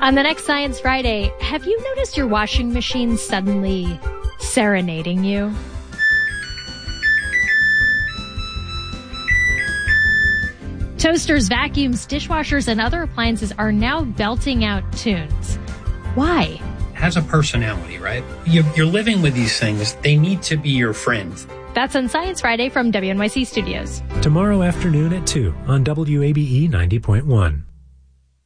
On the next Science Friday, have you noticed your washing machine suddenly serenading you? Toasters, vacuums, dishwashers, and other appliances are now belting out tunes. Why? It has a personality, right? You're living with these things. They need to be your friends. That's on Science Friday from WNYC Studios. Tomorrow afternoon at 2 on WABE 90.1.